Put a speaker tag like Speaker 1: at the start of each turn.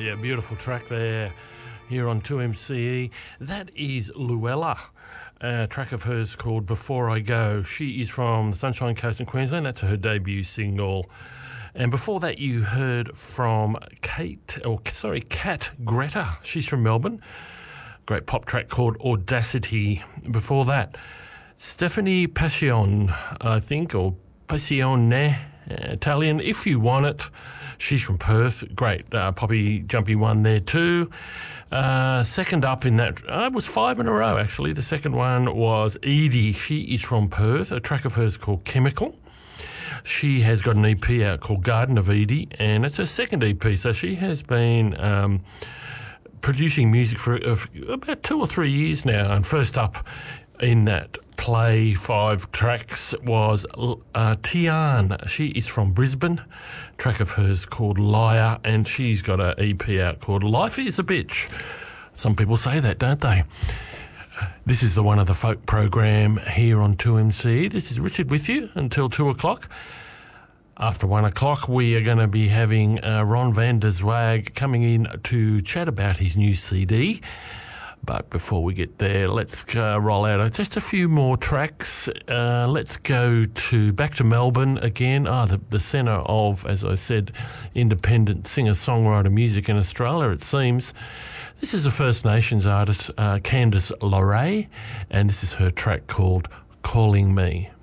Speaker 1: Yeah, beautiful track there here on 2MCE. That is Luella, a track of hers called Before I Go. She is from the Sunshine Coast in Queensland. That's her debut single. And before that, you heard from Kat Greta. She's from Melbourne. Great pop track called Audacity. Before that, Stephanie Passion, I think, or Passione, Italian, If You Want It. She's from Perth. Great poppy, jumpy one there too. Second up in that, it was 5 in a row actually. The second one was Edie. She is from Perth. A track of hers called Chemical. She has got an EP out called Garden of Edie, and it's her second EP. So she has been producing music for about 2 or 3 years now. And first up in that play 5 tracks was Tian. She is from Brisbane. Track of hers called Liar, and she's got an EP out called Life is a Bitch. Some people say that, don't they? This is the One of the Folk program here on 2MC. This is Richard with you until 2 o'clock. After 1 o'clock, we are going to be having Ron van der Zwag coming in to chat about his new CD. But before we get there, let's roll out just a few more tracks. Let's go back to Melbourne again. The centre of, as I said, independent singer-songwriter music in Australia, it seems. This is a First Nations artist, Candice LeRae, and this is her track called Calling Me.